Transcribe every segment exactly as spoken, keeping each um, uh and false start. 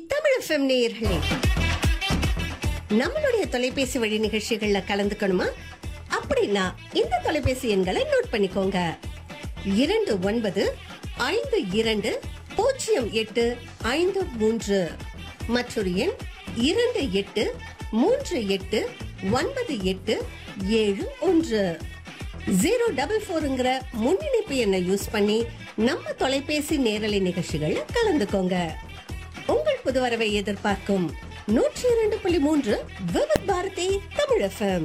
Tamil FM நேயர்களே, நம்மளுடைய தொலைபேசி வழி நிகழ்ச்சிகள்ல கலந்துக்கணுமா? அப்படின்னா இந்த தொலைபேசி எண்களை நோட் பண்ணிக்கோங்க. இரண்டு ஒன்பது ஐந்து இரண்டு பூஜ்ஜியம் எட்டு ஐந்து மூன்று மற்றொரு எண் இரண்டு எட்டு மூன்று எட்டு ஒன்பது எட்டு ஏழு ஒன்று. ஜீரோ டபுள் போருங்கிற முன்னிணைப்பு எண்ணை யூஸ் பண்ணி நம்ம தொலைபேசி நேரலை நிகழ்ச்சிகள்ல கலந்துக்கோங்க. உங்கள் புது வரவை எதிர்பார்க்கும் நூற்றி இரண்டு புள்ளி மூன்று விவித் பாரதி தமிழ் எஃப்எம்.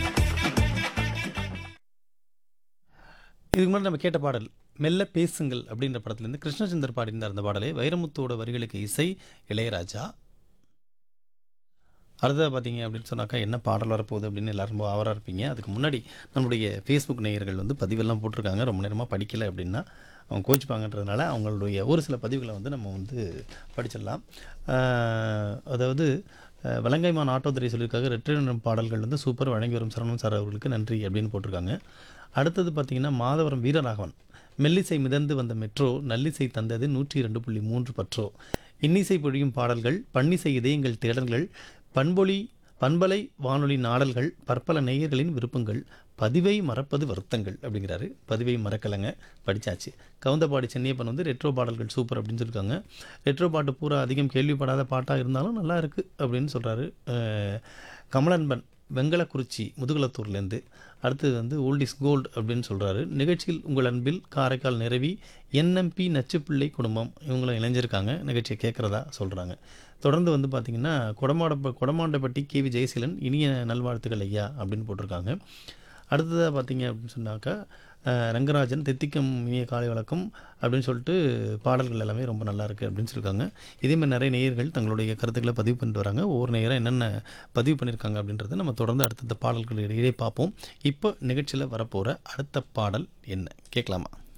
இதுக்கு முன்னாடி நம்ம கேட்ட பாடல் மெல்ல பேசுங்கள் அப்படின்ற படத்துலேருந்து கிருஷ்ணச்சந்தர் பாடியிருந்தார். அந்த பாடலை வைரமுத்தோட வரிகளுக்கு இசை இளையராஜா. அடுத்ததாக பார்த்தீங்க அப்படின்னு சொன்னாக்கா என்ன பாடல் வரப்போகுது அப்படின்னு எல்லோரும் ரொம்ப ஆவராக இருப்பீங்க. அதுக்கு முன்னாடி நம்மளுடைய ஃபேஸ்புக் நேயர்கள் வந்து பதிவெல்லாம் போட்டிருக்காங்க. ரொம்ப நேரமாக படிக்கலை அப்படின்னா அவங்க கோச்சிப்பாங்கன்றதுனால அவங்களுடைய ஒரு சில பதிவுகளை வந்து நம்ம வந்து படிச்சிடலாம். அதாவது வலங்கைமான் ஆட்டோதுறை சொல்லியிருக்காங்க, ரெட்ரிடம் பாடல்கள் வந்து சூப்பர், வழங்கி வரும் சரவணன் சார் அவர்களுக்கு நன்றி அப்படின்னு போட்டிருக்காங்க. அடுத்தது பார்த்திங்கன்னா மாதவரம் வீரராகவன், மெல்லிசை மிதந்து வந்த மெட்ரோ நல்லிசை தந்தது நூற்றி இரண்டு புள்ளி மூன்று பற்றோ, இன்னிசை பொழியும் பாடல்கள் பன்னிசை இதயங்கள் தேடல்கள் பண்பொலி பண்பலை வானொலி நாடல்கள் பற்பல நேயர்களின் விருப்பங்கள் பதிவை மறப்பது வருத்தங்கள் அப்படிங்கிறாரு. பதிவை மறக்கலைங்க, படித்தாச்சு. கவுந்தபாடி சென்னியப்பன் வந்து ரெட்ரோ பாடல்கள் சூப்பர் அப்படின்னு சொல்லியிருக்காங்க. ரெட்ரோ பாட்டு பூரா அதிகம் கேள்விப்படாத பாட்டாக இருந்தாலும் நல்லா இருக்குது அப்படின்னு சொல்கிறாரு. கமலன்பன் வெங்கலக்குறிச்சி முதுகுளத்தூர்லேருந்து. அடுத்தது வந்து ஓல்ட் இஸ் கோல்டு அப்படின்னு சொல்கிறாரு. நிகழ்ச்சியில் உங்கள் அன்பில் காரைக்கால் நிறவி என்எம்பி நச்சுப்பிள்ளை குடும்பம் இவங்களும் இணைஞ்சிருக்காங்க, நிகழ்ச்சியை கேட்குறதா சொல்கிறாங்க. தொடர்ந்து வந்து பார்த்திங்கன்னா கொடமாட கொடமாண்டப்பட்டி கே வி ஜெயசீலன் இனிய நல்வாழ்த்துக்கள் ஐயா அப்படின்னு போட்டிருக்காங்க. அடுத்ததாக பார்த்திங்க அப்படின்னு சொன்னாக்கா ரங்கராஜன் தெத்திக்கம் இனிய காலை வழக்கம் அப்படின்னு சொல்லிட்டு பாடல்கள் எல்லாமே ரொம்ப நல்லா இருக்குது அப்படின்னு சொல்லியிருக்காங்க. இதேமாதிரி நிறைய நேயர்கள் தங்களுடைய கருத்துக்களை பதிவு பண்ணிட்டு வராங்க. ஒவ்வொரு நேயராக என்னென்ன பதிவு பண்ணியிருக்காங்க அப்படின்றத நம்ம தொடர்ந்து அடுத்தடுத்த பாடல்கள் இடையே பார்ப்போம். இப்போ நிகழ்ச்சியில் வரப்போகிற அடுத்த பாடல் என்ன கேட்கலாமா?